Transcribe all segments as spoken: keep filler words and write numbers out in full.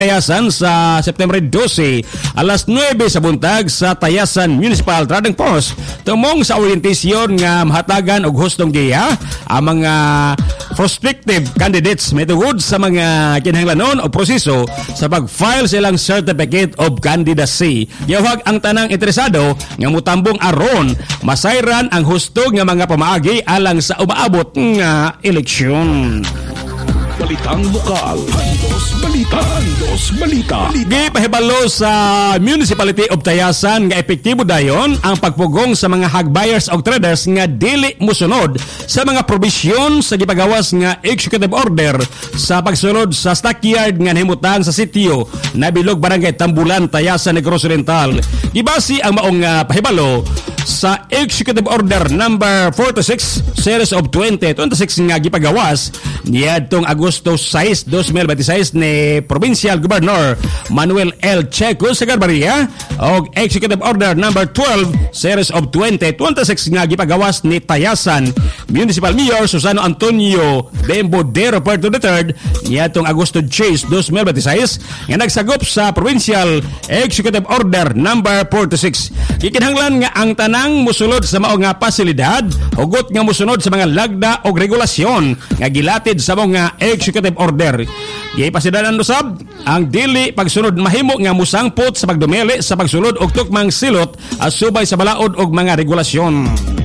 Tayasan sa September twelve, alas nuwebe sa buntag sa Tayasan Municipal Trading Post. Tumong sa orientasyon nga mahatagan og hustong giya ang mga prospective candidates may tungod sa mga kinahanglanon o proseso sa pag-file silang Certificate of Candidacy. Gihawag ang tanang interesado nga mutambong aron masayran ang hustong nga mga pamaagi alang sa umaabot nga eleksyon. Balitang lokal. Andos Balita. Andos Balita. Di pahibalo sa Municipality of Tayasan nga epektibo dayon ang pagpugong sa mga hog buyers o traders nga dili musunod sa mga probisyon sa gipagawas nga executive order sa pagsulod sa stockyard nga nahimutan sa sitio Nabilog, Barangay Tambulan, Tayasan, Negros Oriental. Gibasi ang maong uh, pahibalo sa Executive Order number forty-six series of twenty twenty-six nga gipagawas niadtong Agosto six, twenty twenty-six ni Provincial Governor Manuel L. Checo Sagarbaria og Executive Order number twelve series of twenty twenty-six nga gipagawas ni Tayasan Municipal Mayor Susano Antonio Bembodero Puerto the third niadtong Agosto six, twenty twenty-six nga nagsagop sa Provincial Executive Order number forty-six. Gikinahanglan nga ang nang musulod sa mao nga pasilidad, hugot nga musunod sa mga lagda o regulasyon nga gilatid sa mga executive order. Gipasidanan usab ang dili pagsunod mahimo nga musangpot sa pagdumeli sa pagsulod og tukmang silot asubay sa balaod og mga regulasyon.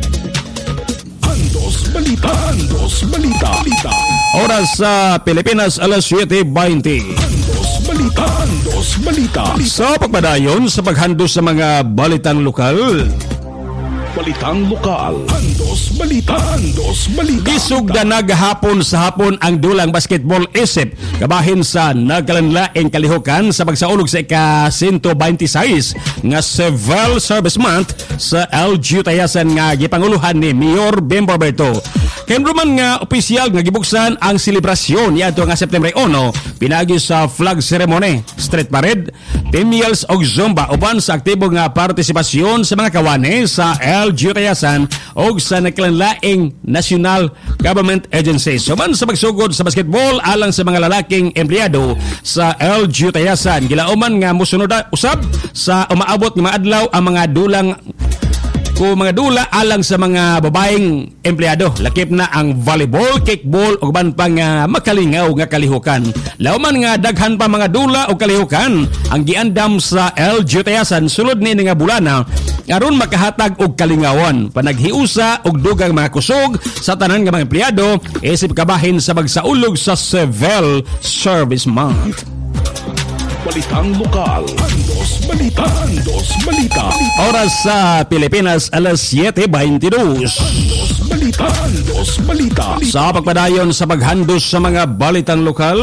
Andos Balita. Andos Balita. Balita. Oras sa Pilipinas alas siete twenty. Andos Balita. Andos Balita. Sa pagpadayon sa paghandos sa mga balitang lokal. Balitang lokal. Andos Balita. Andos Balita. Gisugda na gahapon sa hapon ang dulang basketball isip kabahin sa nagkalanlaing kalihukan sa pagsaulog sa ika one twenty-six nga Civil Service Month sa L G U Tayasan nga gipanguluhan ni Mayor Bem Barberto. Kenruman nga opisyal nga gibuksan ang selebrasyon niadto nga September one pinagi sa flag ceremony, street parade, pinmeals og zumba uban sa aktibo nga partisipasyon sa mga kawani sa L G U Tayasan og sa nagkalanlaing national government agencies. Suman sa pagsugod sa basketball alang sa mga lalaking empleyado sa L G U Tayasan, gilauman nga musunod usab sa umaabot nga mga adlaw ang mga dulang ko mga dula alang sa mga babaeng empleyado. Lakip na ang volleyball, kickball ug ban pa nga makalingaw nga kalihukan. Lauman nga daghan pa mga dula o kalihukan ang giandam sa L G U Tayasan sulod ni nga bulana aron makahatag og kalingawan, panaghiusa og dugang mga kusog sa tanan nga mga empleyado isip kabahin sa pagsaulog sa Civil Service Month. Balitang lokal. Andos Balita. Andos Balita. Oras sa Pilipinas alas siete twenty-two. Andos Balita. Andos Balita. Sa pagpadayon sa paghandos sa mga balitang lokal.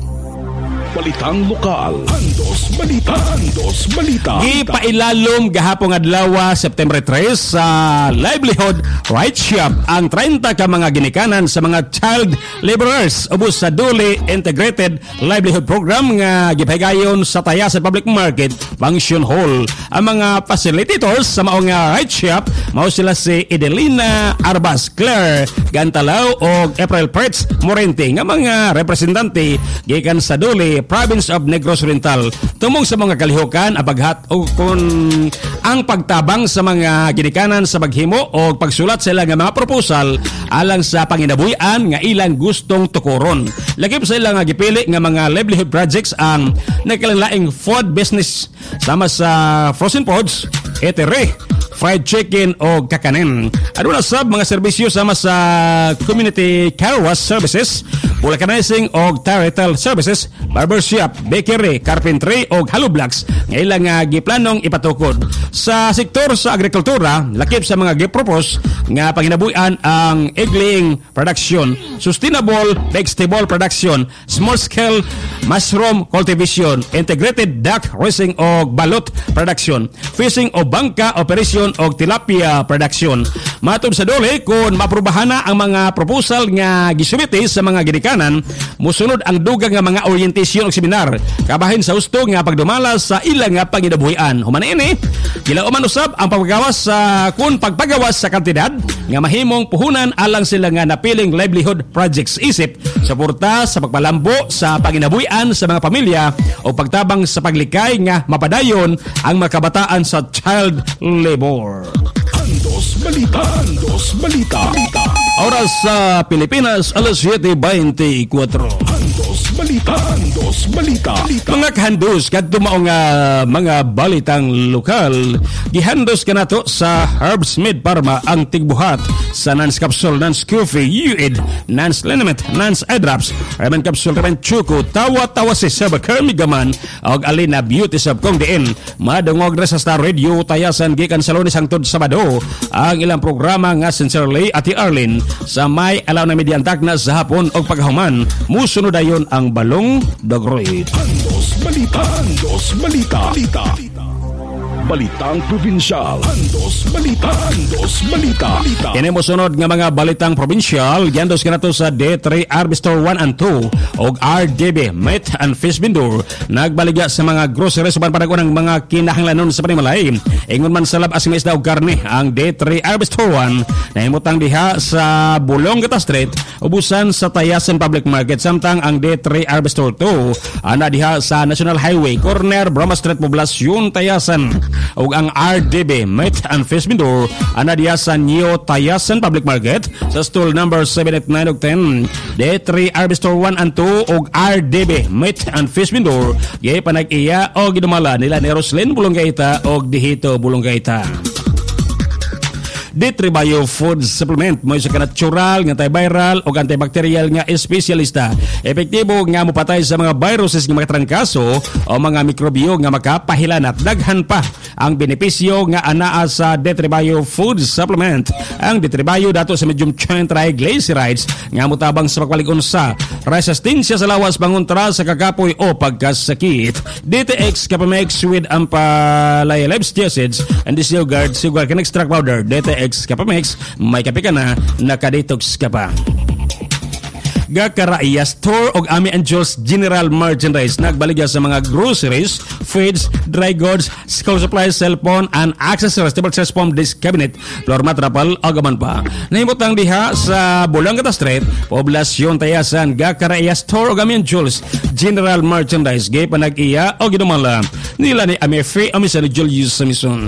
Balitang lokal. Andos Balita. Andos Balita. Gipailalom gahapon adlaw September three sa Livelihood Right Shop ang thirty ka mga ginikanan sa mga child laborers ubos sa Duli Integrated Livelihood Program nga gipahigayon sa Tayasan Public Market Function Hall. Ang mga facilitators sa mao nga Right Shop mao sila si Edelina Arbas Claire Gantalao o April Perts Morente nga mga representante gikan sa Duli Province of Negros Oriental. Tumong sa mga kalihukan ang paghat o kung ang pagtabang sa mga ginikanan sa paghimo o pagsulat sila nga mga proposal alang sa panginabuhian nga ilang gustong tukuron. Lagip sa ilang nga gipili nga mga livelihood projects ang nagkalanlaing food business sama sa frozen foods, eatery, fried chicken o kakanin. Aduna sab mga serbisyo sama sa community car wash services, vulcanizing o tire retail services, barbershop, bakery, carpentry o hollow blocks nga ilang uh, giplanong ipatukod. Sa sektor sa agrikultura, lakip sa mga gipropose nga panginabuhian ang egg-laying production, sustainable vegetable production, small-scale mushroom cultivation, integrated duck raising o balot production, fishing o bangka operation production o tilapia production. Matod sa dole, kung maprubahan na ang mga proposal nga gisumiti sa mga ginikanan, musunod ang dugang nga mga orientation o seminar kabahin sa husto nga pagdumala sa ilang nga panginabuhian. Human ini, gila uman usab ang paggawas sa kun pagpagawas sa kantidad nga mahimong puhunan alang sila nga napiling livelihood projects isip suporta sa pagpalambo sa panginabuhian sa mga pamilya o pagtabang sa paglikay nga mapadayon ang mga kabataan sa child labor. Andos Balita, Andos Balita, Balita. Oras sa Pilipinas, alas siyete veinticuatro. Andos Balita, Andos Balita, Balita. Mga kahandos, kadto mao nga mga balitang lokal, gihandos ka nato sa Herbs Mid Parma ang tigbuhat sa Nance Capsule, Nance Coffee, U I D, Nance Liniment, Nance Eye Drops, Ramen Capsule, Ramen Chuko, Tawa-Tawa si Saba Kermigaman, og Alina Beauty Sab kong diin. Madungog na sa Star Radio, tayasan gikan sa Lunes hangtod Sabado, ang ilang programa nga Sincerely Ati Arlene sa may alaw na mediantak na sa hapon o pagkahuman. Musunod ayon ang Balong Dagroid. Andos Balita, Andos Balita, Balita. Balitang Probinsyal, Andos Balita, Andos Balita, Balita. Kini mosunod nga mga balitang probinsyal, giandos kanato sa D three Arbistor one and two og R D B Meat and Fish Vendor. Nagbaligya sa mga groceries uban padagon ng mga kinahanglanon sa panimalay. Ingon man sa labas nga isda og karne ang D three Arbistor one nahimutang diha sa Bulong-Gata Street ubusan sa Tayasan Public Market, samtang ang D three Arbistor two ana diha sa National Highway corner Brahma Street, Poblasyon, Tayasan. Ug ang R D B Meat and Fish Vendor ana diha sa Neo Tayasan Public Market sa stall number seven, eight, nine ug ten. D three Arbistor one and two ug R D B Meat and Fish Vendor gay panag-iya o gidumala nila ni Roslyn Bulong-Gaita og Dihito Bulong-Gaita. D three Bio Food Supplement mo sa natural nga antiviral o antibacterial nga espesyalista. Epektibo nga mopatay sa mga viruses nga makatrangkaso o mga mikrobyo nga makapahilanat. Daghan pa ang benepisyo nga anaa sa D three Bio Food Supplement. Ang D three Bio dato sa medium chain triglycerides nga mutabang sa pagpalig-on sa resistensya sa lawas, pangontra sa kakapoy o pagkasakit. D T X Capamex with ampalaya-leps acids and disregard sugar can extract powder. D T X Capamex, may kape ka na, nakadetox ka pa. Gakaraya Store og Ami and Jules General Merchandise nagbaligya sa mga groceries, feeds, dry goods, school supplies, cellphone and accessories, table chairs, foam, desk cabinet, floor mat, rapal, agaman pa. Nahimutang diha sa Bulong-Gata Street, Poblasyon, Tayasan. Gakaraya Store og Ami and Jules General Merchandise gay panag-iya o ginumala nila ni Ami Free Amisa ni Julius Samison.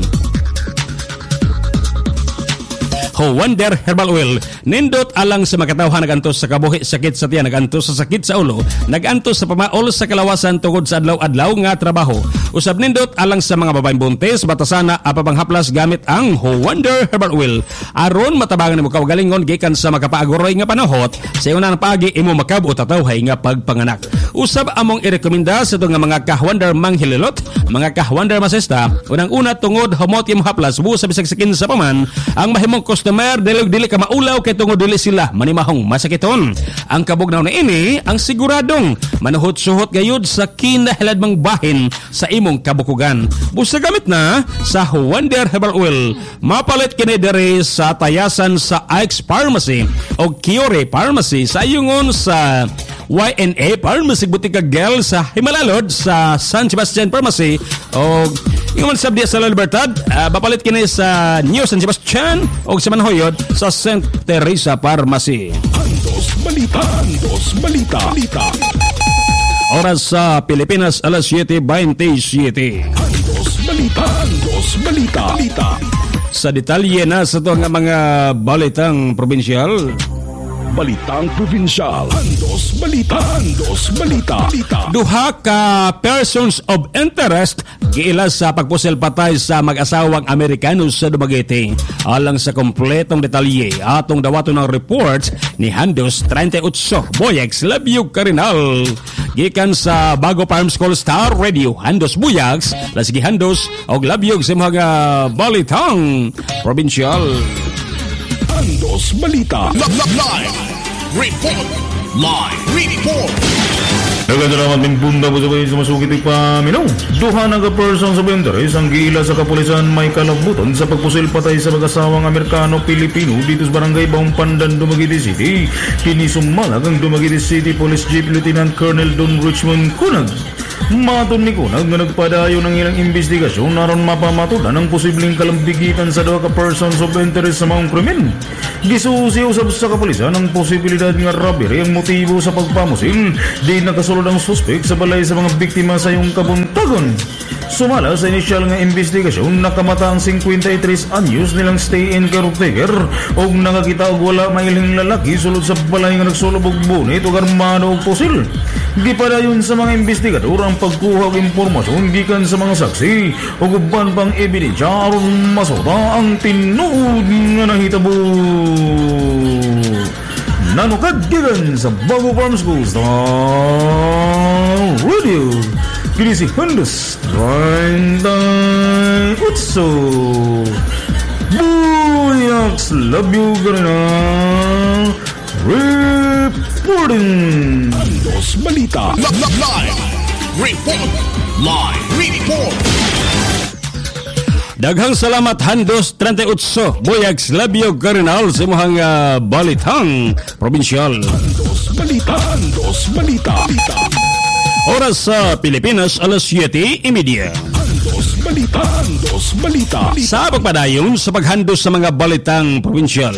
Ho Wonder Herbal Oil nindot alang sa makatawhan, nagantos sa kabuhi, sakit sa tiyan, nagantos sa sakit sa ulo, nagantos sa pamaol sa kalawasan tungod sa adlaw-adlaw nga trabaho. Usab nindot alang sa mga babaeng buntis, batasana apabang haplas gamit ang Ho Wonder Herbal Oil. Aron matabangan nimo kawagalingon gikan sa makapaagoroy nga panahot sa unang pagi imo makabuo tatawhay nga pagpanganak. Usab among irekomenda sa itong nga mga kahwander manghililot, mga kahwander masesta, unang-una tungod humot yung haplas buo sa bisag sakin sa paman, ang mahimong customer dili dili ka maulaw kay tungod dili sila manimahong masakiton. Ang kabugnaw na ini ang siguradong manuhot-suhot gayud sa kinahilabang bahin sa imong kabukugan. Busa gamit na sa Wonder Herbal Oil. Mapalit kini diri sa Tayasan sa Ike's Pharmacy o Kiore Pharmacy, sa ayungon sa Y N A Pharmacy Butika Gel sa Himalalod sa San Sebastian Pharmacy o ingon sa Dia sa La Libertad. Uh, mapalit kini sa New San Sebastian o sa Manhoyod sa Saint Teresa Pharmacy. Andos Balita, Andos Balita, Balita. Oras sa Pilipinas, alas siyete veintisiete. Andos Balita, Andos Balita, Balita. Sa detalye na sa ito nga mga balitang probinsyal. Balitang Probinsyal, Andos Balita, Andos Balita, Balita. Duha ka persons of interest giila sa pagpusel patay sa mag-asawang Amerikano sa Dumaguete. Alang sa kompletong detalye, atong dawaton ng report ni Handos thirty-eight Boyex Labyog Karinal. Gikan sa Bago Farm School Star Radio, Handos Buyags, lasigi Handos og Labyog sa mga balitang probinsyal. Andos Balita. Live report. Live report. Nagkasalamat min punta po sa bayan sa masukit ipaminaw. Duha na ka-person sa Benteres ang gila sa kapulisan may kalabutan sa pagpusil patay sa mag-asawang Amerikano-Pilipino dito sa barangay Baong Pandan, Dumaguete City. Kinisumalag ang Dumaguete City Police Chief Lieutenant Colonel Don Richmond Cunag. Matun ni Cunag na nagpadayo ng ilang investigasyon naron mapamatudan ang posibleng kalambigitan sa duha ka-person sa Benteres sa maong krimen. Gisusi-usab sa kapulisan ang posibilidad nga robbery ang motibo sa pagpamusil. Di nakasulod ang suspek sa balay sa mga biktima sa iyong kabuntagon. Sumala sa inisyal nga investigasyon, nakamata ang fifty-three anyos nilang stay-in caretaker o nakakita og wala mailing lalaki sulod sa balay nga nagsulubog bunit o armado o pusil. Gipadayon sa mga investigador ang pagkuha og impormasyon gikan sa mga saksi o uban pang ebidensya aron masuta ang tinuod nga nahitabo. Nanukad gikan sa Bago Farm School Star Radio. Kini si Handos Trentay Utso Buyaks Love You Garina Reporting. Handos Balita. Live report. Live report. Daghang salamat Handos thirty-eight Boyags Labio Cardinal sa imong uh, balitang probinsyal. Handos Balita. Handos Balita. Balita. Oras sa Pilipinas, alas siyete y media. Handos Balita. Handos Balita. Sa pagpadayon sa paghandos sa mga balitang probinsyal.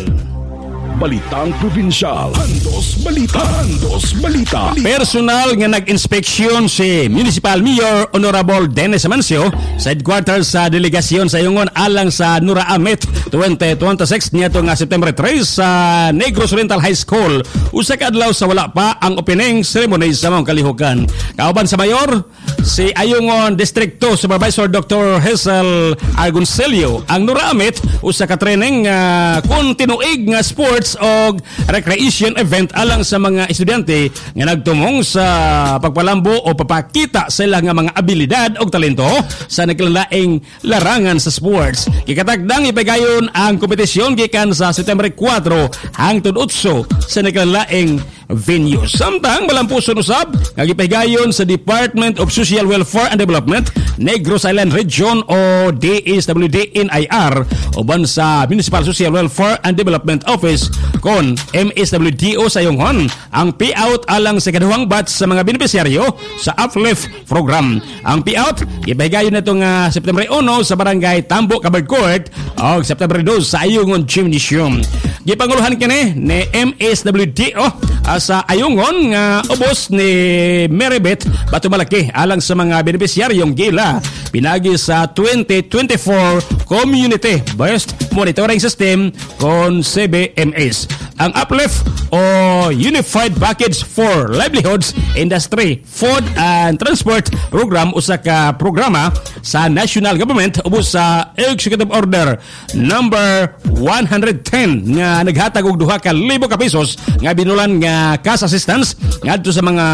Balitang Provincial. Handos Balita. Handos Balita. Personal nga nag-inspeksyon si Municipal Mayor Honorable Dennis Amancio sa headquarters sa delegasyon sa Yungon alang sa Nura Amet twenty twenty-six niyato nga September three sa Negros Oriental High School. Usa ka adlaw sa wala pa ang opening ceremony sa mga kalihukan. Kauban sa mayor si Ayungon District two Supervisor Doctor Hazel Argoncelio. Ang Nura Amet usa ka training uh, kun tinuig nga sports o recreation event alang sa mga estudyante nga nagtumong sa pagpalambo o papakita sa ilang mga abilidad o talento sa nagkalalaing larangan sa sports. Kikatagdang ipagayon ang kompetisyon gikan sa September four hangtod eight sa nagkalalaing venue. Samtang malampuson usab nga gipahigayon sa Department of Social Welfare and Development Negros Island Region o D S W D N I R uban sa Municipal Social Welfare and Development Office kon M S W D O sa Yonghon ang payout alang sa kaduhang batch sa mga benepisyaryo sa Uplift program. Ang payout gipahigayon nato nga September one sa barangay Tambo, Cabard Court o September two sa Ayungon Gymnasium. Gipanguluhan kini ni M S W D O sa Ayungon nga ubos ni Meribet Batumalaki alang sa mga benepisyaryong gila pinagi sa twenty twenty-four Community Based Monitoring System kon C B M S. Ang Uplift o Unified Package for Livelihoods Industry Food and Transport Program usa ka programa sa national government ubos sa Executive Order number one ten nga naghatag og duha ka libo ka pesos nga binulan nga cash assistance ngadto sa mga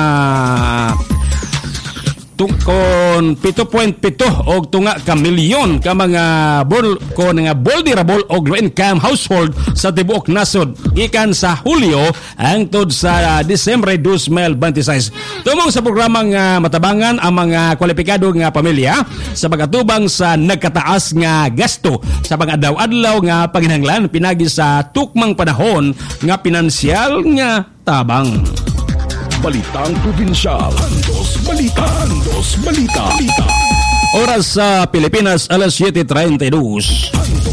tungkon seven point seven og tunga ka milyon ka mga bol ko nga vulnerable og low income household sa tibuok nasod gikan sa Hulyo hangtod sa Disyembre twenty twenty-six. Tumong sa programa nga matabangan ang mga kwalipikado nga pamilya sa pagатubang sa nagkataas nga gasto sa pag-adlaw-adlaw nga panginahanglan pinagi sa tukmang panahon nga pinansyal nga tabang. Balitang Provincial. Handos Balita. Handos Balita. Balita. Oras sa Pilipinas, alas siyete thirty-two.